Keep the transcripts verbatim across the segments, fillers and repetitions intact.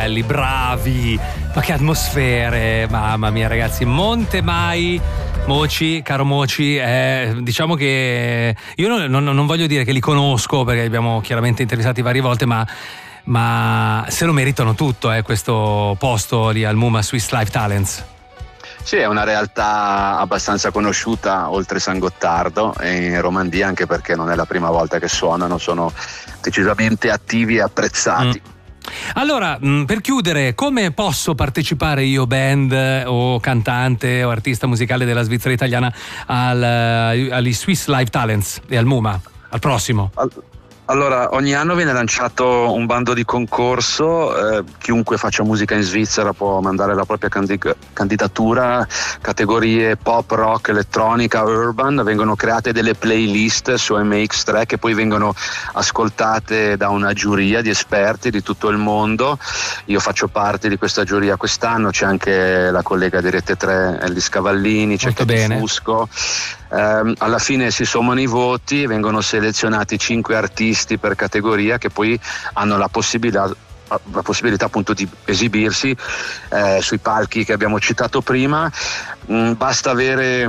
belli, bravi, ma che atmosfere, mamma mia ragazzi. Monte Mai, Moci, caro Moci, eh, diciamo che io non, non, non voglio dire che li conosco perché li abbiamo chiaramente intervistati varie volte, ma ma se lo meritano tutto, eh, questo posto lì al MUMA Swiss Live Talents. Sì, è una realtà abbastanza conosciuta oltre San Gottardo e in Romandia, anche perché non è la prima volta che suonano, sono decisamente attivi e apprezzati. Mm. Allora, per chiudere, come posso partecipare io, band o cantante o artista musicale della Svizzera italiana, al, agli Swiss Live Talents e al MUMA, al prossimo? Al- Allora, ogni anno viene lanciato un bando di concorso, eh, chiunque faccia musica in Svizzera può mandare la propria candi- candidatura, categorie pop, rock, elettronica, urban, vengono create delle playlist su M X tre che poi vengono ascoltate da una giuria di esperti di tutto il mondo. Io faccio parte di questa giuria quest'anno, c'è anche la collega di Rete tre Ellis Cavallini, c'è Molto Katy bene. Fusco. Eh, alla fine si sommano i voti, vengono selezionati cinque artisti per categoria che poi hanno la possibilità la possibilità appunto di esibirsi eh, sui palchi che abbiamo citato prima. Mm, basta avere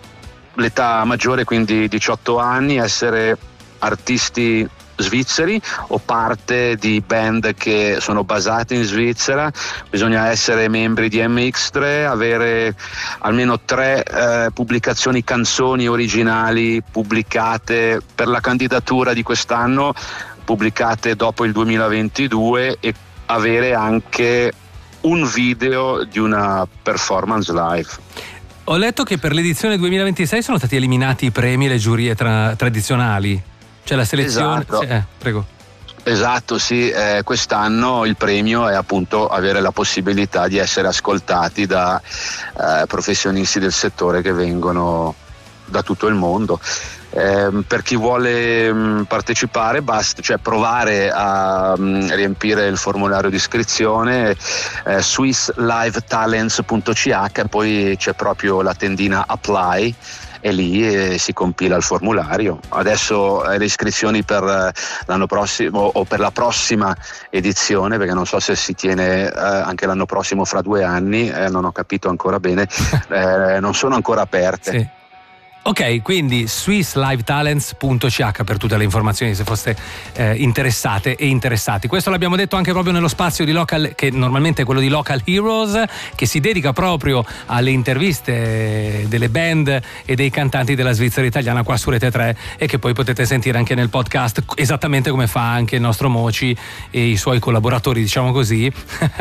l'età maggiore, quindi diciotto anni, essere artisti svizzeri o parte di band che sono basate in Svizzera, bisogna essere membri di M X tre, avere almeno tre eh, pubblicazioni, canzoni originali pubblicate per la candidatura di quest'anno, pubblicate dopo il duemilaventidue, e avere anche un video di una performance live. Ho letto che per l'edizione duemilaventisei sono stati eliminati i premi e le giurie tra- tradizionali. C'è la selezione. Esatto. Sì, eh, prego. Esatto, sì, eh, quest'anno il premio è appunto avere la possibilità di essere ascoltati da eh, professionisti del settore che vengono da tutto il mondo. Eh, per chi vuole mh, partecipare basta, cioè provare a mh, riempire il formulario di iscrizione, eh, swiss live talents punto c h, poi c'è proprio la tendina apply e lì eh, si compila il formulario. Adesso eh, le iscrizioni per eh, l'anno prossimo o per la prossima edizione, perché non so se si tiene eh, anche l'anno prossimo fra due anni, eh, non ho capito ancora bene, eh, non sono ancora aperte. Sì. Ok, quindi swiss live talents punto c h per tutte le informazioni se foste eh, interessate e interessati. Questo l'abbiamo detto anche proprio nello spazio di Local, che normalmente è quello di Local Heroes, che si dedica proprio alle interviste delle band e dei cantanti della Svizzera italiana qua su Rete tre, e che poi potete sentire anche nel podcast, esattamente come fa anche il nostro Moci e i suoi collaboratori, diciamo così,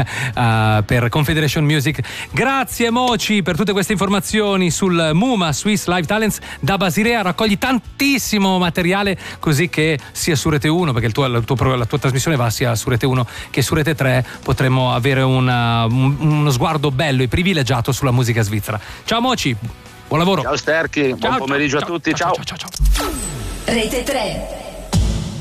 uh, per Confederation Music. Grazie Moci per tutte queste informazioni sul MUMA Swiss Live Talents. Da Basilea raccogli tantissimo materiale, così che sia su Rete uno, perché il tuo, la, tua, la tua trasmissione va sia su Rete uno che su Rete tre, potremo avere una, un, uno sguardo bello e privilegiato sulla musica svizzera. Ciao Moci, buon lavoro. Ciao Sterchi, buon ciao, pomeriggio ciao, a tutti, ciao. ciao. ciao, ciao, ciao. Rete tre.